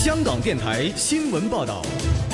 香港电台新闻报道。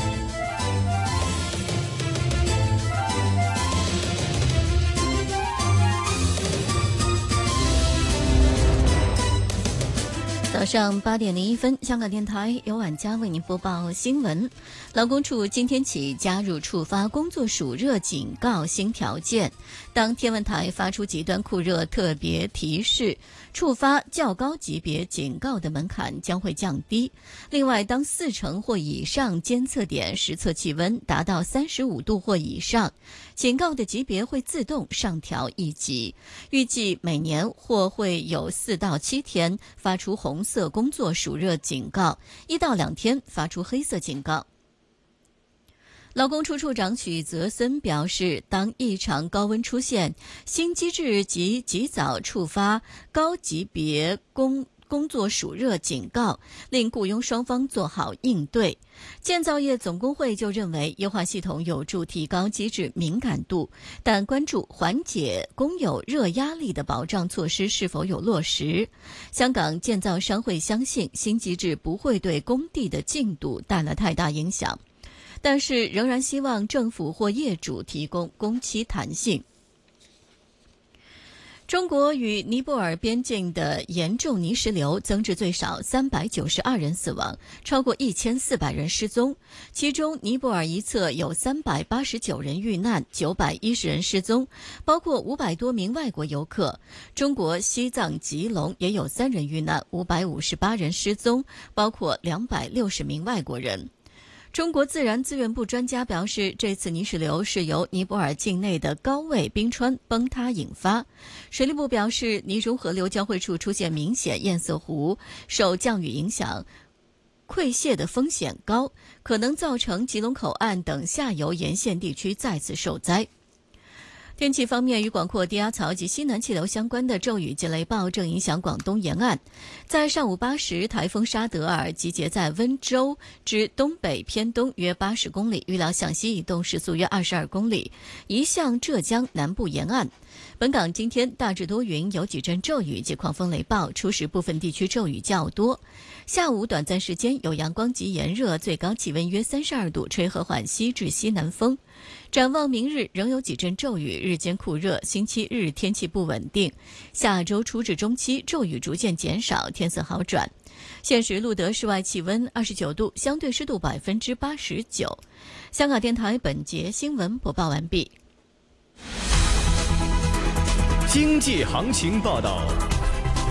早上8点01分，香港电台由婉佳为您播报新闻。劳工处今天起加入触发工作暑热警告新条件，当天文台发出极端酷热特别提示，触发较高级别警告的门槛将会降低。另外，当40%或以上监测点实测气温达到35度或以上，警告的级别会自动上调1级。预计每年或会有4到7天发出红色工作暑热警告，1到2天发出黑色警告。劳工处处长许泽森表示，当异常高温出现，新机制及早触发高级别工作暑热警告，令雇佣双方做好应对。建造业总工会就认为，优化系统有助提高机制敏感度，但关注缓解工友热压力的保障措施是否有落实。香港建造商会相信，新机制不会对工地的进度带来太大影响，但是仍然希望政府或业主提供工期弹性。中国与尼泊尔边境的严重泥石流增至最少392人死亡，超过1400人失踪，其中尼泊尔一侧有389人遇难，910人失踪，包括500多名外国游客。中国西藏吉隆也有3人遇难，558人失踪，包括260名外国人。中国自然资源部专家表示，这次泥石流是由尼泊尔境内的高位冰川崩塌引发。水利部表示，尼中河流交汇处出现明显堰塞湖，受降雨影响，溃泄的风险高，可能造成吉隆口岸等下游沿线地区再次受灾。天气方面，与广阔低压槽及西南气流相关的骤雨及雷暴正影响广东沿岸。在上午8时，台风沙德尔集结在温州之东北偏东约80公里，预料向西移动，时速约22公里，移向浙江南部沿岸。本港今天大致多云，有几阵骤雨及狂风雷暴，初时部分地区骤雨较多。下午短暂时间有阳光及炎热，最高气温约32度，吹和缓西至西南风。展望明日仍有几阵骤雨，日间酷热，星期日天气不稳定。下周初至中期骤雨逐渐减少，天色好转。现时录得室外气温29度，相对湿度89%。香港电台本节新闻播报完毕。 经济行情报道。